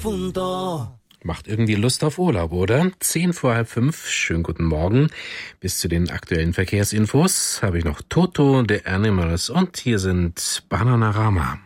punto. Macht irgendwie Lust auf Urlaub, oder? 5:10. Schönen guten Morgen. Bis zu den aktuellen Verkehrsinfos habe ich noch Toto, The Animals und hier sind Bananarama.